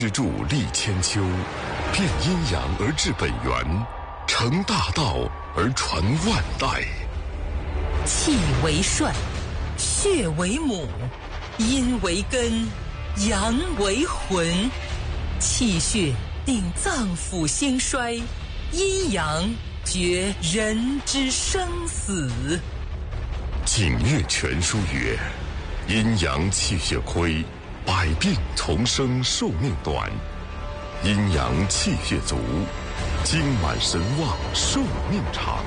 支柱立千秋，变阴阳而治本源，成大道而传万代。 气为帅，血为母，阴为根，阳为魂。气血定脏腑兴衰，阴阳决人之生死。 景岳全书曰：阴阳气血亏，百病丛生，寿命短；阴阳气血足，精满神旺，寿命长。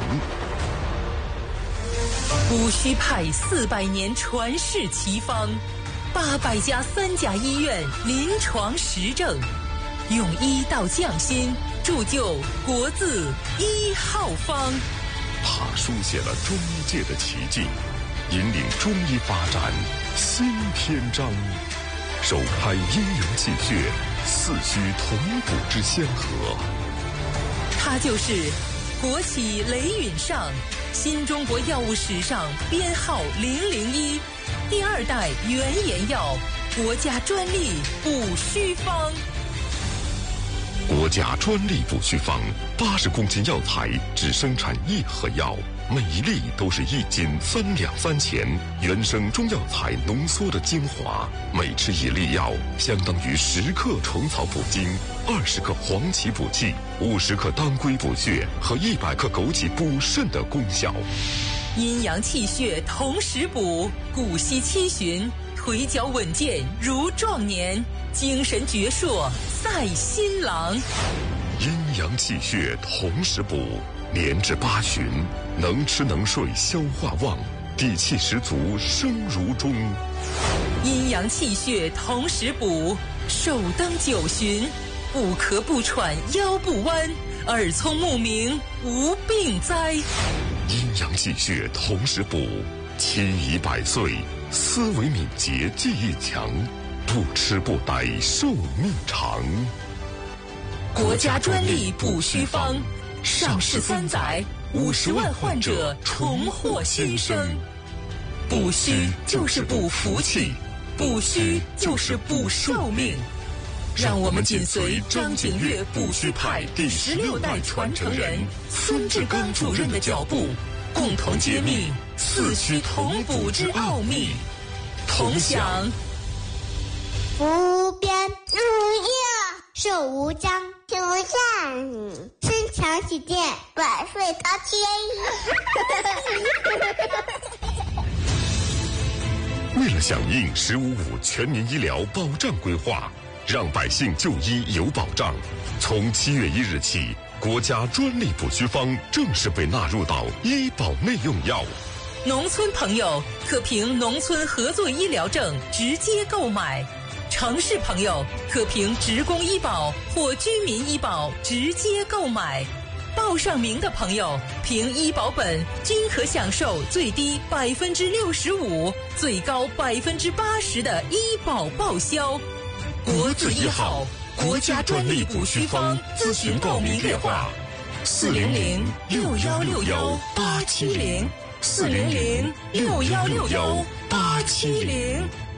戊戌派400年传世奇方，800家3甲医院临床实证，用医道匠心，铸就国字1号方。 他书写了中医界的奇迹，引领中医发展新篇章，首开阴阳气血四虚同补之先河。 他就是国企雷允上，新中国药物史上编号001，第2代原研药，国家专利补虚方。 国家专利补虚方，80公斤药材只生产1盒药，每一粒都是1斤3两3钱，原生中药材浓缩的精华，每吃1粒药，相当于10克虫草补精，20克黄芪补气，50克当归补血和100克枸杞补肾的功效。 阴阳气血同时补，骨息七旬，腿脚稳健如壮年，精神矍铄赛新郎。 阴阳气血同时补，年至8旬，能吃能睡，消化旺，底气十足，生如钟。 阴阳气血同时补，寿登9旬，不咳不喘，腰不弯，耳聪目明，无病灾。 阴阳气血同时补，期已100岁，思维敏捷，记忆强，不吃不呆，寿命长。 国家专利补虚方，上市3载，50万患者重获新生。补虚就是补福气，补虚就是补寿命。让我们紧随张景岳补虚派第16代传承人孙志刚主任的脚步，共同揭秘四虚同补之奥秘，同享无边如月，寿无疆，天无限，身强体健，百岁高天意。 为了响应“15.5”全民医疗保障规划，让百姓就医有保障，从7月1日起，国家专利补虚方正式被纳入到医保内用药。 农村朋友可凭农村合作医疗证直接购买，城市朋友可凭职工医保或居民医保直接购买。报上名的朋友凭医保本均可享受最低65%、最高80%的医保报销。国字1号，国家专利补虚方，咨询报名电话：400-6161-870，400-6161-870。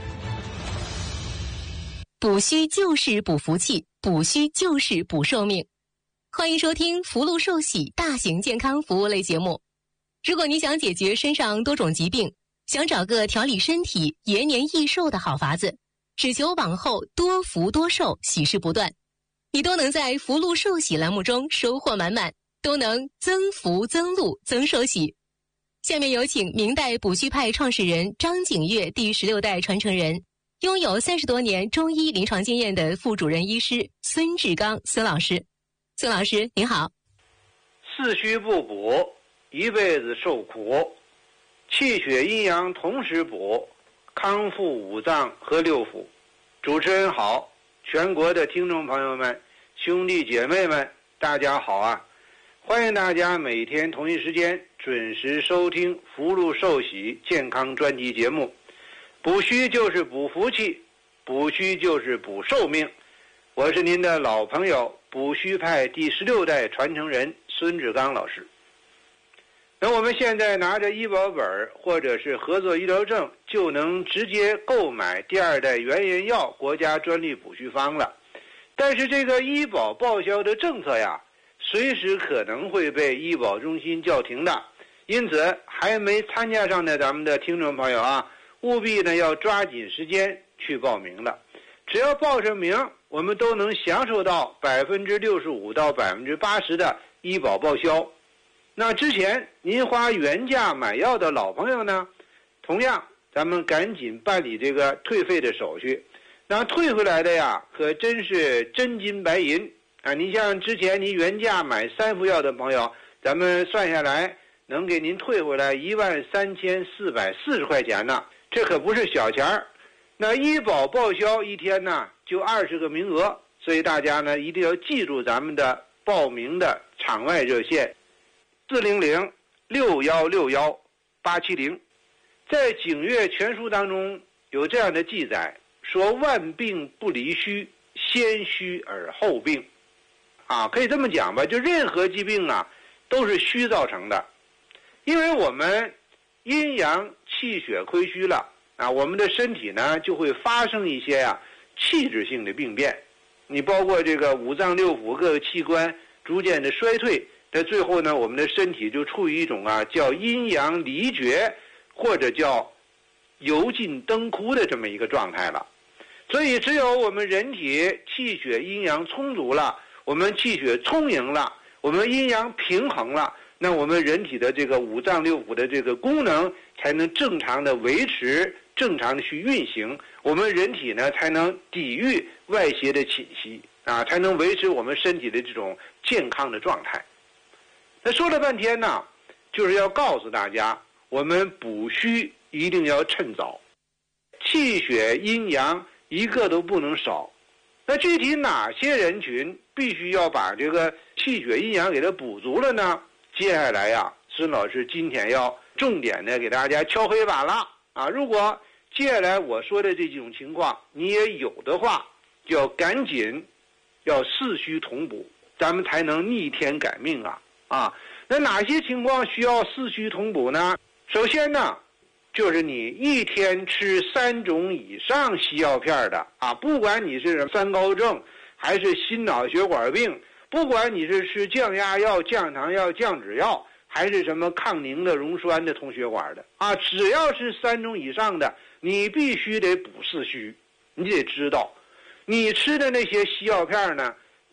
补虚就是补福气，补虚就是补寿命。欢迎收听福禄寿喜大型健康服务类节目。如果你想解决身上多种疾病，想找个调理身体、延年益寿的好法子，只求往后多福多寿，喜事不断，你都能在福禄寿喜栏目中收获满满，都能增福增禄增寿喜。下面有请明代补虚派创始人张景岳第16代传承人，拥有30多年中医临床经验的副主任医师孙志刚孙老师。孙老师您好。 四虚不补，一辈子受苦。气血阴阳同时补，康复5脏和6腑。主持人好，全国的听众朋友们、兄弟姐妹们，大家好啊！欢迎大家每天同一时间准时收听福禄寿喜健康专题节目。补虚就是补福气，补虚就是补寿命。我是您的老朋友，补虚派第16代传承人孙志刚老师。那我们现在拿着医保本或者是合作医疗证，就能直接购买第2代原研药国家专利补虚方了。 但是这个医保报销的政策呀，随时可能会被医保中心叫停的，因此还没参加上的咱们的听众朋友啊，务必呢要抓紧时间去报名了。只要报上名，我们都能享受到65%到80%的医保报销。那之前您花原价买药的老朋友呢，同样咱们赶紧办理这个退费的手续。那退回来的呀，可真是真金白银啊！你像之前您原价买3副药的朋友，咱们算下来能给您退回来13440块钱呢，这可不是小钱儿。那医保报销一天呢就20个名额，所以大家呢一定要记住咱们的报名的场外热线400-6161-870。在《景岳全书》当中有这样的记载，说万病不离虚，先虚而后病。可以这么讲吧，就任何疾病啊都是虚造成的，因为我们阴阳气血亏虚了我们的身体呢就会发生一些气质性的病变。你包括这个五脏六腑各个器官逐渐的衰退，在最后呢，我们的身体就处于一种叫阴阳离绝，或者叫油尽灯枯的这么一个状态了。所以只有我们人体气血阴阳充足了，我们气血充盈了，我们阴阳平衡了，那我们人体的这个五脏六腑的这个功能才能正常的维持，正常的去运行，我们人体呢才能抵御外邪的侵袭才能维持我们身体的这种健康的状态。那说了半天呢，就是要告诉大家，我们补虚一定要趁早，气血阴阳一个都不能少。那具体哪些人群必须要把这个气血阴阳给它补足了呢？接下来孙老师今天要重点的给大家敲黑板了如果接下来我说的这几种情况你也有的话，就要赶紧要四虚同补，咱们才能逆天改命那哪些情况需要四虚同补呢？首先呢，就是你一天吃3种以上西药片的不管你是三高症还是心脑血管病，不管你是吃降压药、降糖药、降脂药，还是什么抗凝的、溶栓的、通血管的只要是3种以上的，你必须得补四虚。你得知道，你吃的那些西药片呢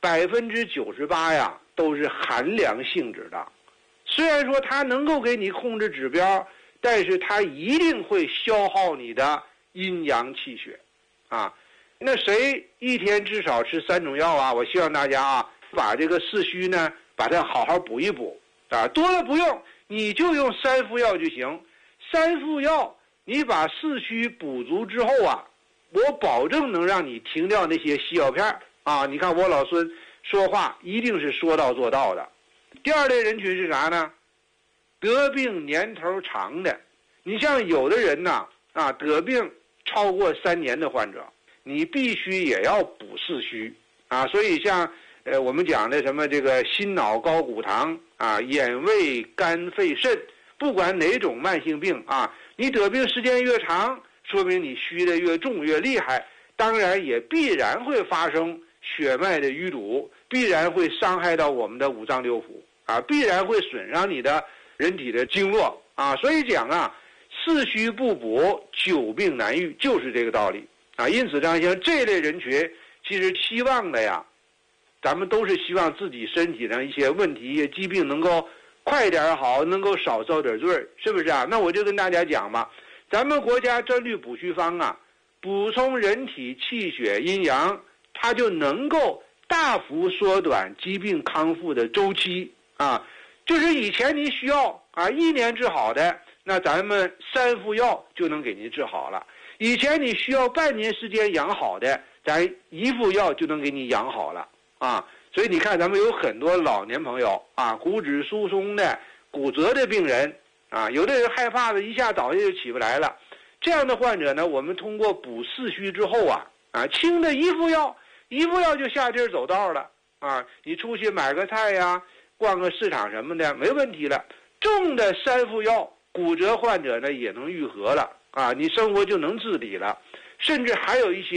，98%都是寒凉性质的。虽然说它能够给你控制指标，但是它一定会消耗你的阴阳气血那谁一天至少吃3种药我希望大家把这个四虚呢把它好好补一补多了不用，你就用3副药就行。3副药你把四虚补足之后我保证能让你停掉那些西药片你看我老孙说话一定是说到做到的。第二类人群是啥呢？得病年头长的。你像有的人得病超过3年的患者，你必须也要补四虚所以像我们讲的什么这个心脑高骨堂眼胃肝肺肾，不管哪种慢性病你得病时间越长，说明你虚的越重越厉害，当然也必然会发生血脉的淤堵，必然会伤害到我们的五脏六腑必然会损伤你的人体的经络所以讲四虚不补，久病难愈，就是这个道理因此像这类人群，其实希望的咱们都是希望自己身体上一些问题、一些疾病能够快点好，能够少遭点罪，是不是那我就跟大家讲吧，咱们国家专利补虚方补充人体气血阴阳，它就能够大幅缩短疾病康复的周期就是以前你需要1年治好的，那咱们3副药就能给您治好了。以前你需要半年时间养好的，咱1副药就能给你养好了所以你看咱们有很多老年朋友骨质疏松的、骨折的病人有的人害怕的一下倒下就起不来了。这样的患者呢，我们通过补四虚之后轻的1副药就下地走道了你出去买个菜逛个市场什么的没问题了。重的3副药，骨折患者呢也能愈合了你生活就能自理了。甚至还有一些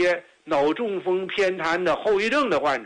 脑中风偏瘫的后遗症的患者。